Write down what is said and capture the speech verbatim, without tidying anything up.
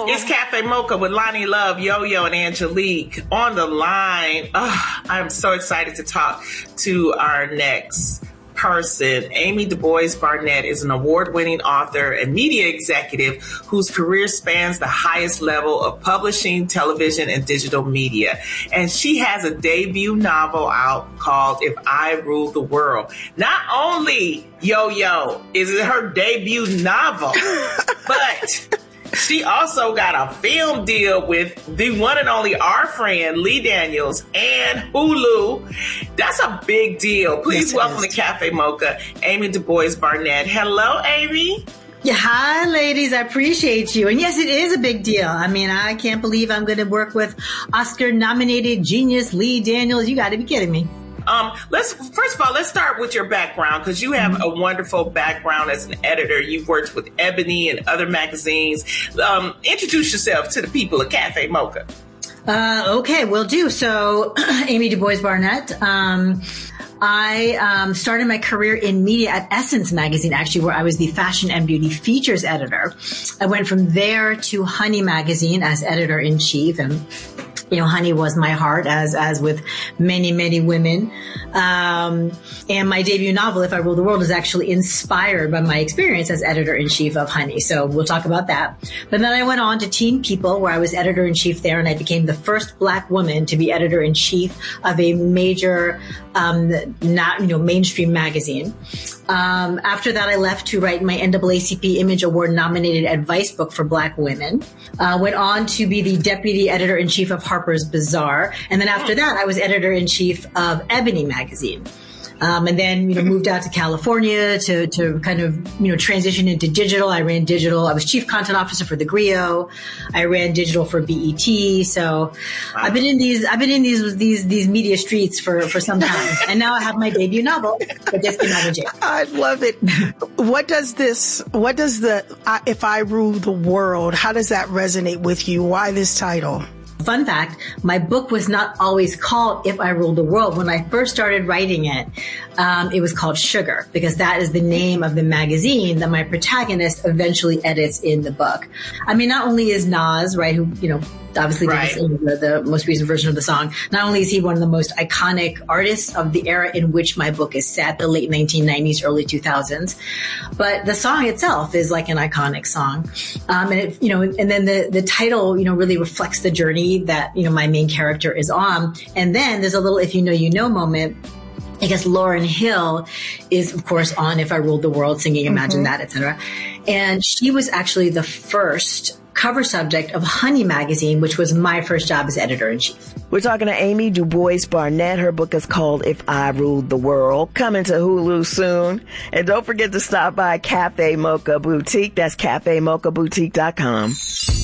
It's Cafe Mocha with Lonnie Love, Yo-Yo, and Angelique on the line. Oh, I'm so excited to talk to our next person. Amy DuBois Barnett is an award-winning author and media executive whose career spans the highest level of publishing, television, and digital media. And she has a debut novel out called If I Ruled the World. Not only, Yo-Yo, is it her debut novel, but she also got a film deal with the one and only our friend Lee Daniels and Hulu. That's a big deal. Please yes, welcome to Cafe Mocha, Amy DuBois Barnett. Hello, Amy. Yeah, hi, ladies. I appreciate you. And yes, it is a big deal. I mean, I can't believe I'm going to work with Oscar-nominated genius Lee Daniels. You got to be kidding me. Um, let's first of all, let's start with your background, because you have a wonderful background as an editor. You've worked with Ebony and other magazines. Um, introduce yourself to the people of Cafe Mocha. Uh, okay, will do. So, Amy DuBois Barnett. Um, I um, started my career in media at Essence magazine, actually, where I was the fashion and beauty features editor. I went from there to Honey magazine as editor-in-chief, and you know, Honey was my heart, as as with many, many women. Um, and my debut novel, If I Ruled the World, is actually inspired by my experience as editor-in-chief of Honey. So we'll talk about that. But then I went on to Teen People, where I was editor-in-chief there, and I became the first Black woman to be editor-in-chief of a major, um, not you know, mainstream magazine. Um, after that, I left to write my N double A C P Image Award nominated advice book for Black women. Uh, went on to be the deputy editor-in-chief of Harper's Bazaar. And then after that, I was editor-in-chief of Ebony magazine. Um, and then, you know, moved out to California to, to kind of, you know, transition into digital. I ran digital. I was chief content officer for the Griot. I ran digital for B E T. So wow. I've been in these, I've been in these, these, these media streets for, for some time. And now I have my debut novel that just came out in jail. I love it. What does this, what does the, uh, If I Rule the World, how does that resonate with you? Why this title? Fun fact, my book was not always called If I Ruled the World. When I first started writing it, um, it was called Sugar, because that is the name of the magazine that my protagonist eventually edits in the book. I mean, not only is Nas, right, who, you know, obviously right. did the, the most recent version of the song, not only is he one of the most iconic artists of the era in which my book is set, the late nineteen nineties, early two thousands, but the song itself is like an iconic song. Um, and it, you know, and then the, the title, you know, really reflects the journey that, you know, my main character is on. And then there's a little if you know, you know moment. I guess Lauryn Hill is, of course, on If I Ruled the World, singing Imagine mm-hmm. That, et cetera. And she was actually the first cover subject of Honey magazine, which was my first job as editor-in-chief. We're talking to Amy DuBois Barnett. Her book is called If I Ruled the World, coming to Hulu soon. And don't forget to stop by Cafe Mocha Boutique. That's cafe mocha boutique dot com.